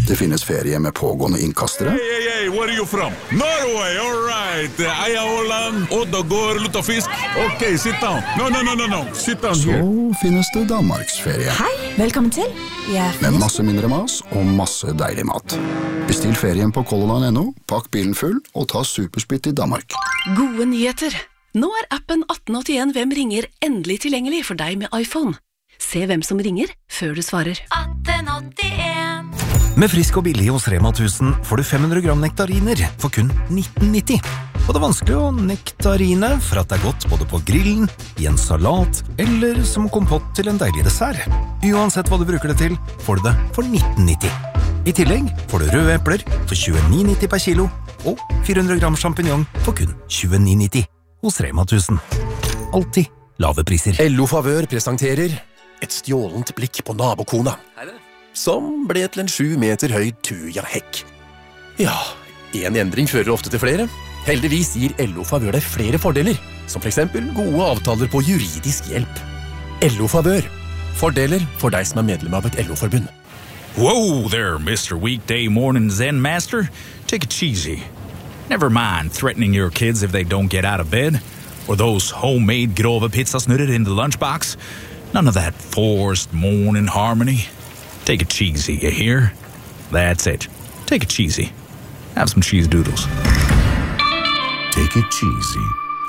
Det finnes ferie med pågående innkastere. Hey, where are you from? Norway, all right. Eia Åland, Oddagård, Luttafisk. Ok, sit down. No. Sit down here. Så finnes det Danmarksferie. Hei, velkommen til. Med masse mindre mas og masse deilig mat. Bestill ferien på colorline.no, pakk bilen full og ta superspeed til Danmark. Gode nyheter. Nå appen 1881 Hvem ringer endelig tilgjengelig for deg med iPhone. Se hvem som ringer før du svarer. 1881. Med Frisk og billig hos Rema 1000 får du 500 gram nektariner for kun 19,90. Og det er vanskelig å nektarine for at det er godt både på grillen, i en salat eller som kompott til en deilig dessert. Uansett hva du bruker det til, får du det for 19,90. I tillegg får du røde epler for 29,90 per kilo og 400 gram champignon for kun 29,90 hos Rema 1000. Alltid lave priser. LO Favør presenterer et stjålent blikk på nabokona, som ble til en 7 meter høy tuja-hekk. Ja, en endring fører ofte til flere. Heldigvis gir LO Favør deg flere fordeler, som for eksempel gode avtaler på juridisk hjelp. LO Favør. Fordeler for deg som er medlem av et LO-forbund. Whoa there, Mr. Weekday Morning Zen Master. Take it cheesy. Never mind threatening your kids if they don't get out of bed, or those homemade grove pizzasnurrer in the lunchbox. None of that forced morning harmony. Take it cheesy, you hear? That's it. Take it cheesy. Have some cheese doodles. Take it cheesy.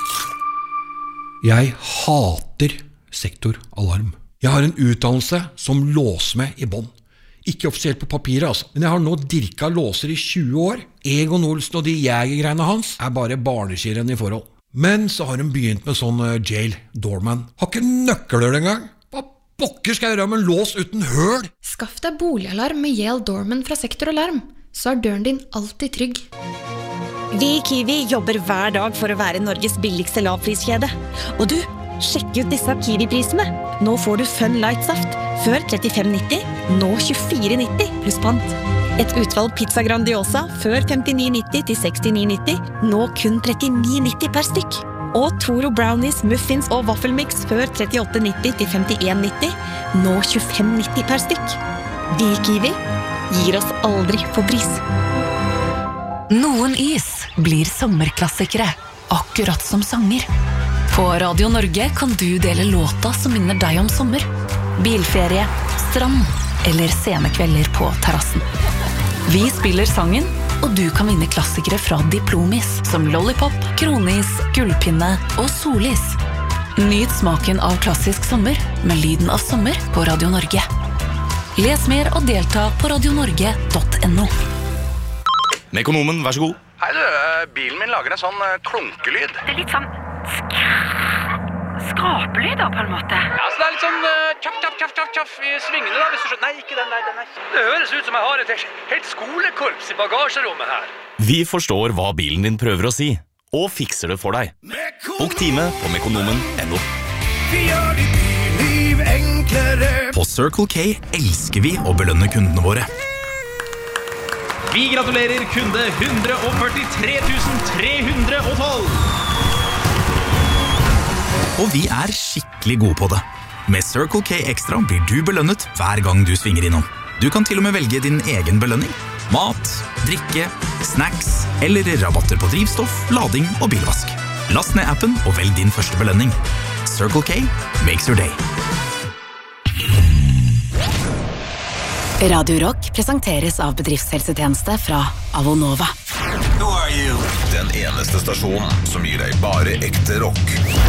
Jeg hater sektoralarm. Jeg har en utdannelse som låsmed i bånd. Ikke offisielt på papiret, altså. Men jeg har nå dirka låser i 20 år. Egon Olsen og de jegergreiene hans er bare barneskirenn i forhold. Men så har hun begynt med sånn jail doorman. Har ikke nøkler engang. Hva pokker skal jeg gjøre med en lås uten høl? Skaff deg boligalarm med Yale Doorman fra Sektoralarm, så er døren din alltid trygg. Vi i Kiwi jobber hver dag for å være Norges billigste lavpriskjede. Og du, sjekk ut disse Kiwi-prisene. Nå får du Fun Light Saft, før 35,90, nå 24,90 pluss pant. Et utvalg pizza Grandiosa, før 59,90 til 69,90, nå kun 39,90 per stykk. Og Toro Brownies, Muffins og Waffelmix, før 38,90 til 51,90, nå 25,90 per stykk. Vi i Kiwi gir oss aldri på pris. Noen is blir sommerklassikere, akkurat som sanger. På Radio Norge kan du dele låta som minner deg om sommer. Bilferie, strand eller sene kvelder på terrassen. Vi spiller sangen, og du kan vinne klassikere fra Diplomis, som Lollipop, Kronis, Gullpinne og Solis. Nyt smaken av klassisk sommer med lyden av sommer på Radio Norge. Les mer og delta på radionorge.no. Mekonomen, vær så god. Hei du, bilen min lager en sånn klunkelyd. Det er litt sånn skrapelyd da, på en måte. Ja, så det er litt sånn tjaff i svingene da, hvis du skjønner. Nei, ikke den der, den er. Det høres ut som jeg har et helt skolekorps i bagasjerommet her. Vi forstår hva bilen din prøver å si, og fikser det for deg. Bok time på mekonomen.no. Vi gjør ditt liv enklere. På Circle K elsker vi å belønne kundene våre. Vi gratulerer kunde 143 312. Og vi er skikkelig gode på det. Med Circle K Extra blir du belønnet hver gang du svinger innom. Du kan til og med velge din egen belønning. Mat, drikke, snacks eller rabatter på drivstoff, lading og bilvask. Last ned appen og velg din første belønning. Circle K makes your day. Radio Rock presenteres av bedriftshelsetjeneste fra Avonova. Nå er you den eneste stasjonen som gir deg bare ekte rock.